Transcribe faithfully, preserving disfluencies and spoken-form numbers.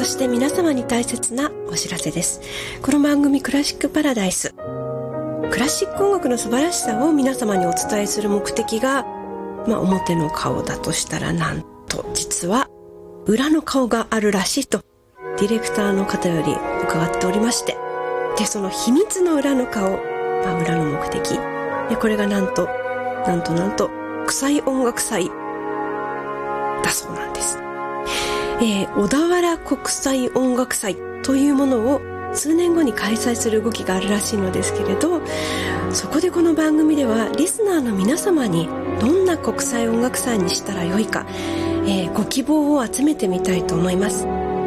して皆様に大切なお知らせです。この番組クラシックパラダイス、クラシック音楽の素晴らしさを皆様にお伝えする目的が、まあ、表の顔だとしたら、なんと実は裏の顔があるらしいとディレクターの方より伺っておりまして、でその秘密の裏の顔、まあ、裏の目的で、これがなんとなんとなんと国際音楽祭だそうなんです。えー、小田原国際音楽祭というものを数年後に開催する動きがあるらしいのですけれど、そこでこの番組ではリスナーの皆様にどんな国際音楽祭にしたらよいか、えー、ご希望を集めてみたいと思います。